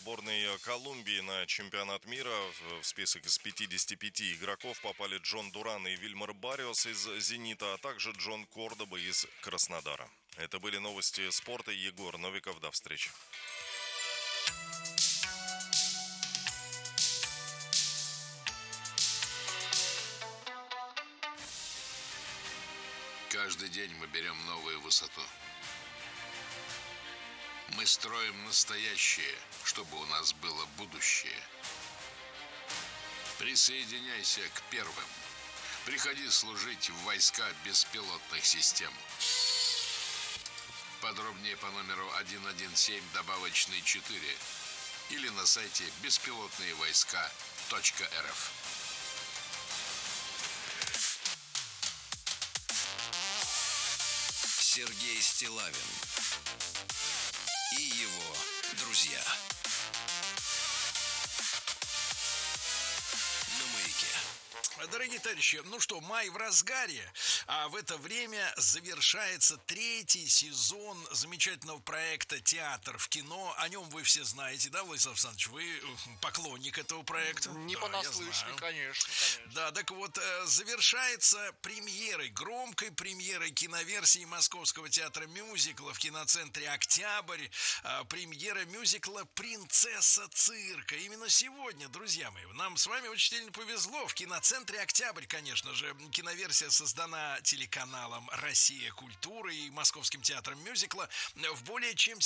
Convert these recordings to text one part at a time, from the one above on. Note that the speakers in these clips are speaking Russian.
сборной Колумбии на чемпионат мира. В список из 55 игроков попали Джон Дуран и Вильмар Барриос из «Зенита», а также Джон Кордоба из Краснодара. Это были новости спорта. Егор Новиков. До встречи. Каждый день мы берем новую высоту. Мы строим настоящее, чтобы у нас было будущее. Присоединяйся к первым. Приходи служить в войска беспилотных систем. Подробнее по номеру 117 добавочный 4 или на сайте беспилотныевойска.рф. Сергей Стиллавин и его друзья на Маяке. Дорогие товарищи, ну что, май в разгаре, а в это время завершается 3-й сезон замечательного проекта «Театр в кино». О нем вы все знаете, да, Владислав Александрович? Вы поклонник этого проекта? Не да, понаслышке, конечно. Да, так вот, завершается премьерой, громкой премьерой киноверсии Московского театра мюзикла в киноцентре «Октябрь». Премьера мюзикла «Принцесса цирка». Именно сегодня, друзья мои, нам с вами очень сильно повезло. В киноцентре «Октябрь», конечно же, киноверсия создана телеканалом «Россия. Культура» и Московским театром мюзикла. В более чем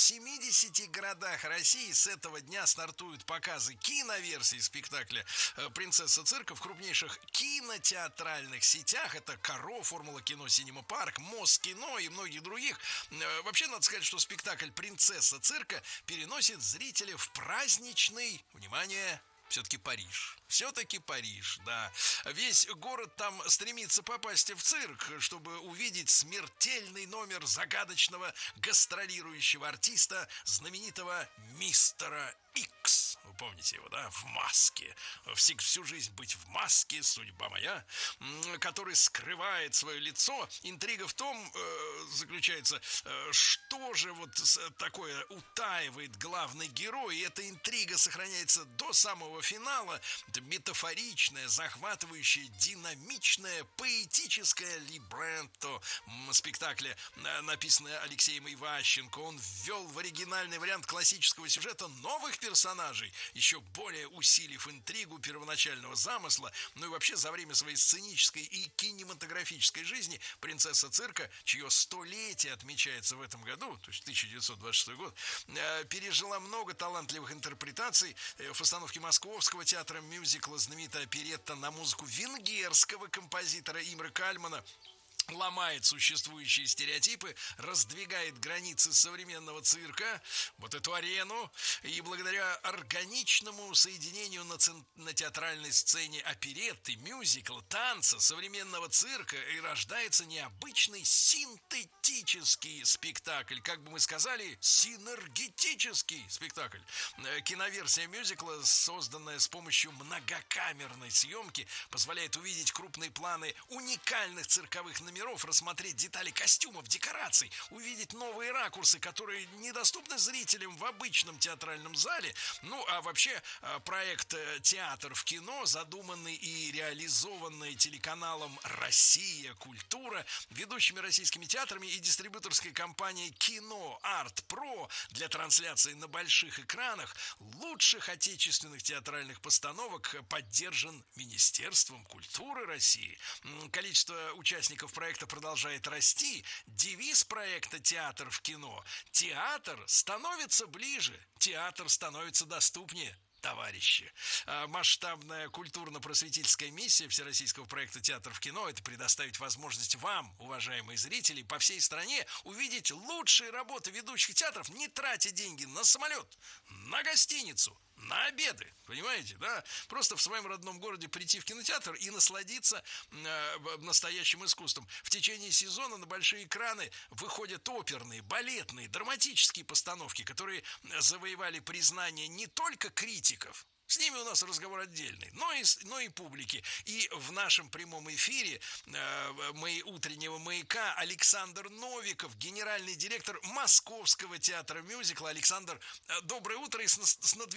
70 городах России с этого дня стартуют показы киноверсии спектакля «Принцесса цирка» в крупнейших кинотеатральных сетях. Это «Каро», «Формула кино», «Синема Парк», «Москино» и многих других. Вообще, надо сказать, что спектакль «Принцесса цирка» переносит зрителя в праздничный, внимание, все-таки Париж. Все-таки Париж, да. Весь город там стремится попасть в цирк, чтобы увидеть смертельный номер загадочного гастролирующего артиста, знаменитого мистера Икс. Вы помните его, да? В маске. Всю жизнь быть в маске, судьба моя. Который скрывает свое лицо. Интрига в том заключается, что же вот такое утаивает главный герой. И эта интрига сохраняется до самого финала. Это метафоричное, захватывающее, динамичное, поэтическое либретто спектакля, написанное Алексеем Иващенко. Он ввел в оригинальный вариант классического сюжета новых персонажей, еще более усилив интригу первоначального замысла. Ну и вообще за время своей сценической и кинематографической жизни «Принцесса цирка», чье столетие отмечается в этом году, то есть 1926 год, пережила много талантливых интерпретаций. В постановке Московского театра мюзикла знаменитая оперетта на музыку венгерского композитора Имре Кальмана ломает существующие стереотипы, раздвигает границы современного цирка, вот эту арену, и благодаря органичному соединению на театральной сцене оперетты, мюзикла, танца, современного цирка и рождается необычный синтетический спектакль, как бы мы сказали, синергетический спектакль. Киноверсия мюзикла, созданная с помощью многокамерной съемки, позволяет увидеть крупные планы уникальных цирковых номеров, рассмотреть детали костюмов, декораций, увидеть новые ракурсы, которые недоступны зрителям в обычном театральном зале. Ну, а вообще проект «Театр в кино», задуманный и реализованный телеканалом «Россия. Культура», ведущими российскими театрами и дистрибьюторской компанией «Кино Арт Про» для трансляции на больших экранах лучших отечественных театральных постановок поддержан Министерством культуры России. Количество участников проекта продолжает расти. Девиз проекта «Театр в кино»: театр становится ближе, театр становится доступнее. Товарищи, масштабная культурно-просветительская миссия всероссийского проекта «Театр в кино» — это предоставить возможность вам, уважаемые зрители, по всей стране увидеть лучшие работы ведущих театров, не тратя деньги на самолет, на гостиницу, на обеды, понимаете, да? Просто в своем родном городе прийти в кинотеатр и насладиться настоящим искусством. В течение сезона на большие экраны выходят оперные, балетные, драматические постановки, которые завоевали признание не только критиков, с ними у нас разговор отдельный, но и публики. И в нашем прямом эфире утреннего маяка Александр Новиков, генеральный директор Московского театра мюзикла. Александр, доброе утро и с надвигающимся